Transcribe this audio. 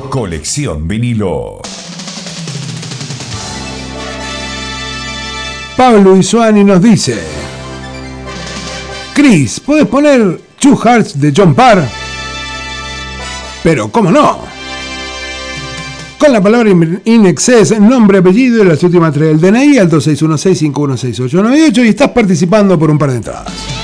Colección Vinilo. Pablo Isuani nos dice: Chris, ¿puedes poner Two Hearts de John Parr? Pero ¿cómo no? Con la palabra in excess, nombre, apellido y las últimas tres del DNI al 2616516898 y estás participando por un par de entradas.